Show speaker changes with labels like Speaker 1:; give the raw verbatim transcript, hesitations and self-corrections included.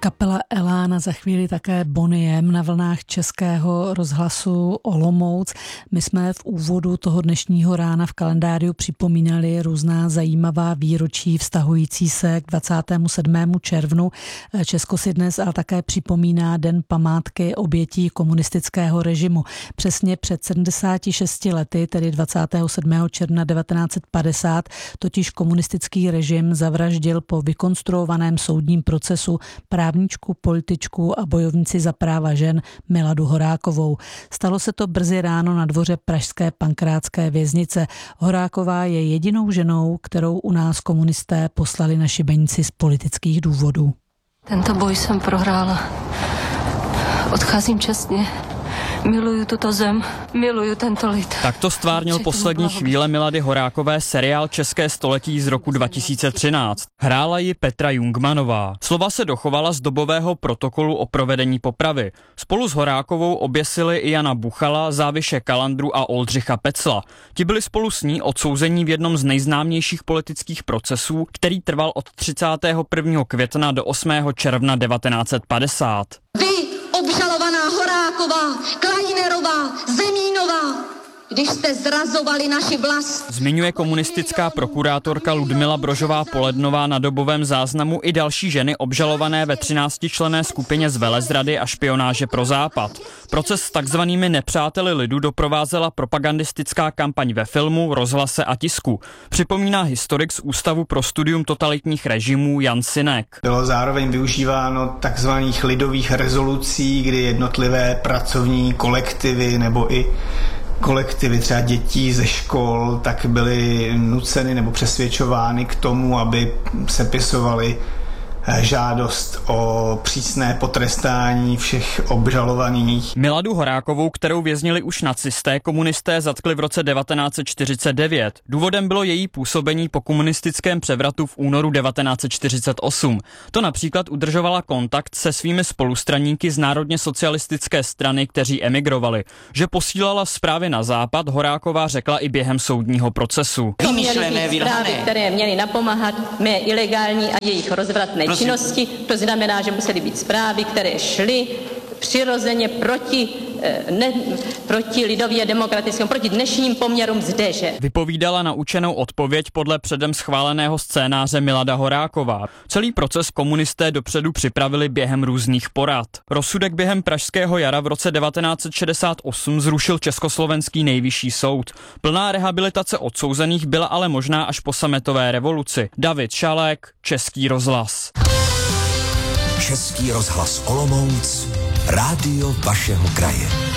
Speaker 1: Kapela Elán a za chvíli také Bonnie M na vlnách Českého rozhlasu Olomouc. My jsme v úvodu toho dnešního rána v kalendáriu připomínali různá zajímavá výročí vztahující se k dvacátému sedmému červnu. Česko si dnes ale také připomíná Den památky obětí komunistického režimu. Přesně před sedmdesáti šesti lety, tedy dvacátého sedmého června devatenáct set padesát, totiž komunistický režim zavraždil po vykonstruovaném soudním procesu právničku, političku a bojovnici za práva žen Miladu Horákovou. Stalo se to brzy ráno na dvoře pražské Pankrátské věznice. Horáková je jedinou ženou, kterou u nás komunisté poslali na šibenici z politických důvodů.
Speaker 2: Tento boj jsem prohrála. Odcházím čestně. Miluju tuto zem, miluju tento lid.
Speaker 3: Tak to stvárnil poslední chvíle Milady Horákové seriál České století z roku dva tisíce třináct. Hrála ji Petra Jungmanová. Slova se dochovala z dobového protokolu o provedení popravy. Spolu s Horákovou oběsili i Jana Buchala, Záviše Kalandru a Oldřicha Pecla. Ti byli spolu s ní odsouzení v jednom z nejznámějších politických procesů, který trval od třicátého prvního května do osmého června devatenáct set padesát.
Speaker 4: Vy, obžalovaná Horáková, Klajnerová, Zemínová, když jste zrazovali naši vlast.
Speaker 3: Zmiňuje komunistická prokurátorka Ludmila Brožová-Polednová na dobovém záznamu i další ženy obžalované ve třináctičlenné skupině z velezrady a špionáže pro Západ. Proces s takzvanými nepřáteli lidu doprovázela propagandistická kampaň ve filmu, rozhlase a tisku. Připomíná historik z Ústavu pro studium totalitních režimů Jan Sinek.
Speaker 5: Bylo zároveň využíváno takzvaných lidových rezolucí, kdy jednotlivé pracovní kolektivy nebo i kolektivy třeba dětí ze škol tak byly nuceny nebo přesvědčovány k tomu, aby sepisovali žádost o přísné potrestání všech obžalovaných.
Speaker 3: Miladu Horákovou, kterou věznili už nacisté, komunisté zatkli v roce devatenáct set čtyřicet devět. Důvodem bylo její působení po komunistickém převratu v únoru devatenáct set čtyřicet osm. To například udržovala kontakt se svými spolustraníky z národně socialistické strany, kteří emigrovali. Že posílala zprávy na západ, Horáková řekla i během soudního procesu.
Speaker 6: Vymyšlené zprávy, které měly napomáhat mé ilegální a jejich rozvratné činnosti, to znamená, že musely být zprávy, které šly přirozeně proti, ne, proti lidově demokratickému, proti dnešním poměrům zdeže.
Speaker 3: Vypovídala naučenou odpověď podle předem schváleného scénáře Milada Horáková. Celý proces komunisté dopředu připravili během různých porad. Rozsudek během pražského jara v roce devatenáct set šedesát osm zrušil československý nejvyšší soud. Plná rehabilitace odsouzených byla ale možná až po sametové revoluci. David Šalek, Český rozhlas.
Speaker 7: Český rozhlas Olomouc, rádio vašeho kraje.